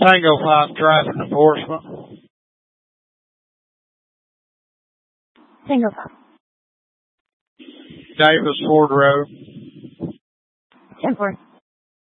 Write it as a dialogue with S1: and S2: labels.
S1: Tango 5 traffic enforcement.
S2: Tango 5.
S1: Davis Ford Road.
S2: 10-4.